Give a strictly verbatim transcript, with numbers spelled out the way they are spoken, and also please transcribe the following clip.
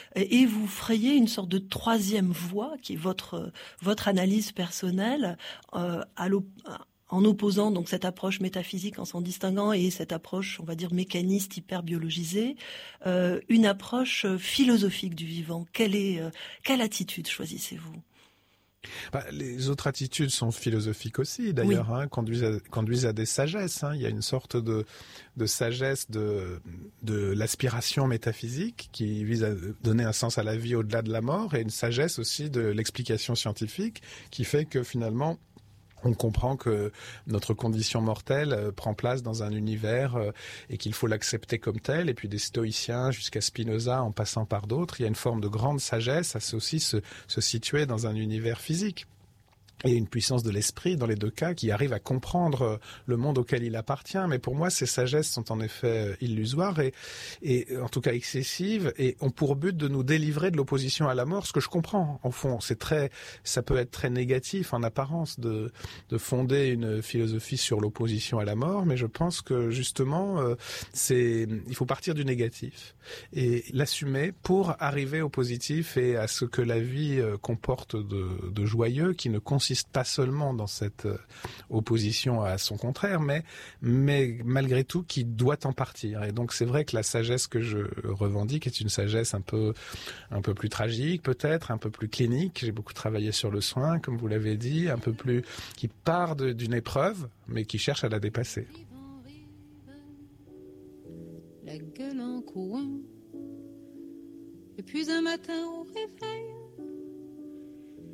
et, et vous frayez une sorte de troisième voie qui est votre votre analyse personnelle euh, à l'op- en opposant donc cette approche métaphysique, en s'en distinguant, et cette approche, on va dire, mécaniste, hyper biologisée, euh, une approche philosophique du vivant. Quelle est euh, quelle attitude choisissez-vous? Bah, les autres attitudes sont philosophiques aussi, Oui. d'ailleurs, hein, conduisent, à, conduisent à des sagesses. Hein. Il y a une sorte de, de sagesse de, de l'aspiration métaphysique qui vise à donner un sens à la vie au-delà de la mort, et une sagesse aussi de l'explication scientifique qui fait que finalement on comprend que notre condition mortelle euh, prend place dans un univers euh, et qu'il faut l'accepter comme tel. Et puis des stoïciens jusqu'à Spinoza, en passant par d'autres, il y a une forme de grande sagesse à aussi se, se situer dans un univers physique. Et une puissance de l'esprit dans les deux cas qui arrive à comprendre le monde auquel il appartient. Mais pour moi, ces sagesses sont en effet illusoires et, et en tout cas excessives, et ont pour but de nous délivrer de l'opposition à la mort. Ce que je comprends, au fond, c'est très, ça peut être très négatif en apparence de, de fonder une philosophie sur l'opposition à la mort, mais je pense que justement, euh, c'est, il faut partir du négatif et l'assumer pour arriver au positif et à ce que la vie euh, comporte de, de joyeux, qui ne consiste pas seulement dans cette euh, opposition à son contraire, mais, mais malgré tout qui doit en partir. Et donc c'est vrai que la sagesse que je revendique est une sagesse un peu, un peu plus tragique peut-être, un peu plus clinique. J'ai beaucoup travaillé sur le soin, comme vous l'avez dit, un peu plus qui part de, d'une épreuve, mais qui cherche à la dépasser. La gueule en coin. Et puis un matin au réveil,